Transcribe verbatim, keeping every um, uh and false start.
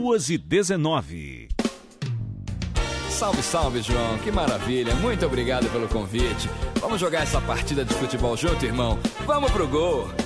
duas e dezenove. Salve, salve, João. Que maravilha. Muito obrigado pelo convite. Vamos jogar essa partida de futebol junto, irmão? Vamos pro gol.